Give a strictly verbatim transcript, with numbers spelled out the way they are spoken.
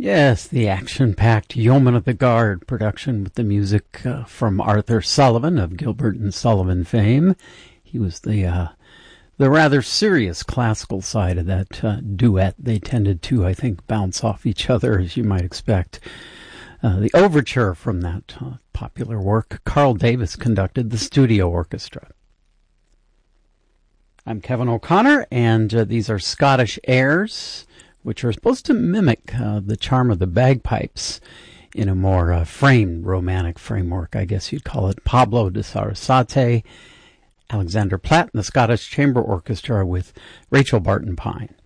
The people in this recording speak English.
Yes, the action-packed Yeoman of the Guard production with the music uh, from Arthur Sullivan of Gilbert and Sullivan fame. He was the uh, the rather serious classical side of that uh, duet. They tended to, I think, bounce off each other, as you might expect. Uh, the overture from that uh, popular work, Carl Davis conducted the studio orchestra. I'm Kevin O'Connor, and uh, these are Scottish airs, which are supposed to mimic uh, the charm of the bagpipes in a more uh, framed, romantic framework, I guess you'd call it. Pablo de Sarasate, Alexander Platt, and the Scottish Chamber Orchestra with Rachel Barton Pine.